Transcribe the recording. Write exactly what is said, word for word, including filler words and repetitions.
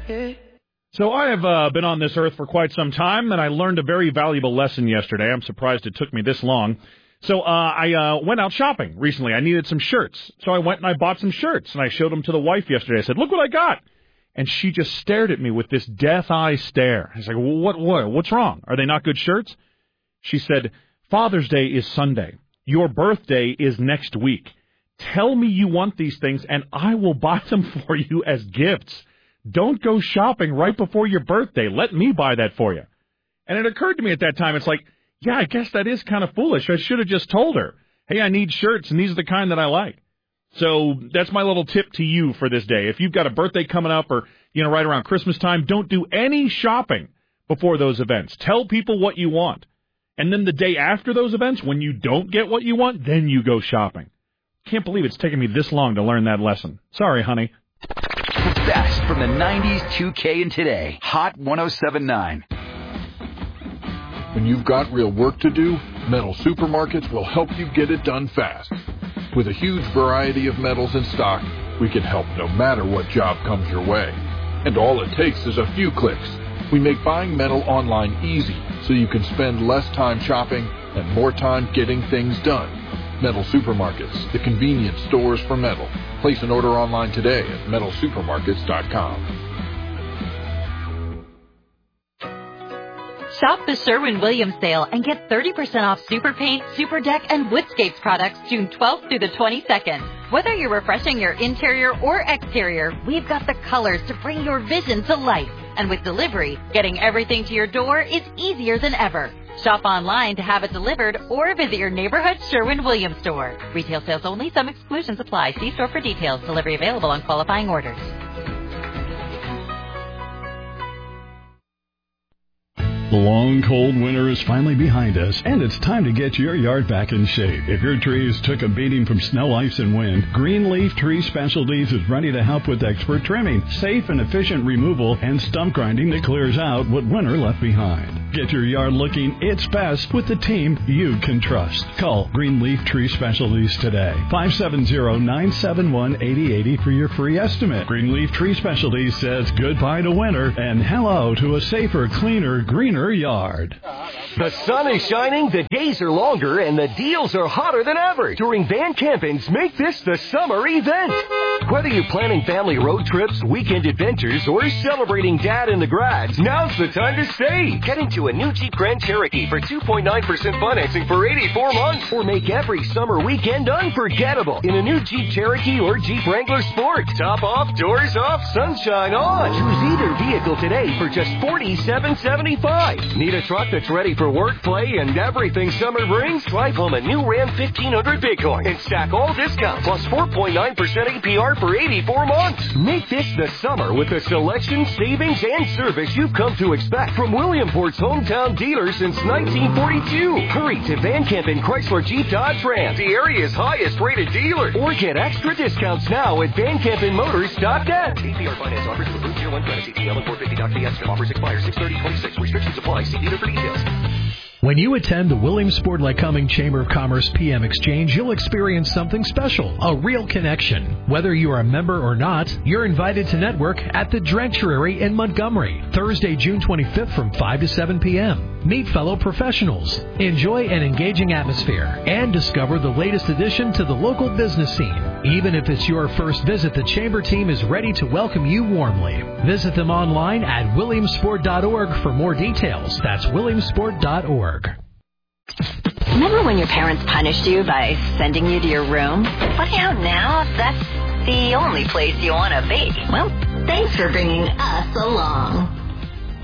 So I have uh, been on this earth for quite some time, and I learned a very valuable lesson yesterday. I'm surprised it took me this long. So uh, I uh, went out shopping recently. I needed some shirts. So I went and I bought some shirts, and I showed them to the wife yesterday. I said, look what I got. And she just stared at me with this death eye stare. I was like, well, what, what, what's wrong? Are they not good shirts? She said, Father's Day is Sunday. Your birthday is next week. Tell me you want these things, and I will buy them for you as gifts. Don't go shopping right before your birthday. Let me buy that for you. And it occurred to me at that time, it's like, yeah, I guess that is kind of foolish. I should have just told her, hey, I need shirts, and these are the kind that I like. So that's my little tip to you for this day. If you've got a birthday coming up or, you know, right around Christmas time, don't do any shopping before those events. Tell people what you want. And then the day after those events, when you don't get what you want, then you go shopping. Can't believe it's taken me this long to learn that lesson. Sorry, honey. The best from the nineties, two K, and today. Hot one oh seven point nine. When you've got real work to do, Metal Supermarkets will help you get it done fast. With a huge variety of metals in stock, we can help no matter what job comes your way. And all it takes is a few clicks. We make buying metal online easy, so you can spend less time shopping and more time getting things done. Metal Supermarkets, the convenience stores for metal. Place an order online today at metal supermarkets dot com. Shop the Sherwin-Williams sale and get thirty percent off Super Paint, Super Deck, and Woodscapes products June twelfth through the twenty-second. Whether you're refreshing your interior or exterior, we've got the colors to bring your vision to life. And with delivery, getting everything to your door is easier than ever. Shop online to have it delivered or visit your neighborhood Sherwin-Williams store. Retail sales only. Some exclusions apply. See store for details. Delivery available on qualifying orders. The long, cold winter is finally behind us, and it's time to get your yard back in shape. If your trees took a beating from snow, ice, and wind, Greenleaf Tree Specialties is ready to help with expert trimming, safe and efficient removal, and stump grinding that clears out what winter left behind. Get your yard looking its best with the team you can trust. Call Greenleaf Tree Specialties today. five seven zero, nine seven one, eight zero eight zero for your free estimate. Greenleaf Tree Specialties says goodbye to winter and hello to a safer, cleaner, greener yard. The sun is shining, the days are longer, and the deals are hotter than ever during Van Campen's Make This the Summer event. Whether you're planning family road trips, weekend adventures, or celebrating Dad in the garage, now's the time to save. Get into a new Jeep Grand Cherokee for two point nine percent financing for eighty-four months, or make every summer weekend unforgettable in a new Jeep Cherokee or Jeep Wrangler Sport. Top off, doors off, sunshine on. Choose either vehicle today for just forty-seven seventy-five. Need a truck that's ready for work, play, and everything summer brings? Drive home a new Ram fifteen hundred Bighorn and stack all discounts plus four point nine percent A P R for eighty-four months. Make this the summer with the selection, savings, and service you've come to expect from Williamport's hometown dealer since nineteen forty-two. Hurry to Van Campen Chrysler Jeep Dodge Ram, the area's highest rated dealer, or get extra discounts now at van campen motors dot net. A P R finance offers to approved tier one credit C T L and four fifty doc P S. Offers expire six thirty twenty-six. Restrictions apply. See dealer for details. When you attend the Williamsport Lycoming Chamber of Commerce P M Exchange, you'll experience something special, a real connection. Whether you are a member or not, you're invited to network at the Drentuary in Montgomery, Thursday, June twenty-fifth from five to seven p.m. Meet fellow professionals, enjoy an engaging atmosphere, and discover the latest addition to the local business scene. Even if it's your first visit, the Chamber team is ready to welcome you warmly. Visit them online at williamsport dot org for more details. That's williamsport dot org. Remember when your parents punished you by sending you to your room? Funny how now that's the only place you want to be. Well, thanks for bringing us along.